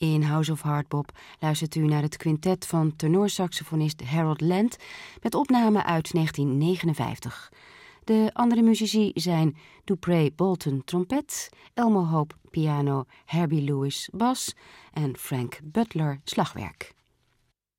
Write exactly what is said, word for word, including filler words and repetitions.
In House of Hardbop luistert u naar het quintet van tenorsaxofonist Harold Land met opname uit negentien negenenvijftig. De andere muzici zijn Dupree Bolton trompet, Elmo Hope piano, Herbie Lewis bas en Frank Butler slagwerk.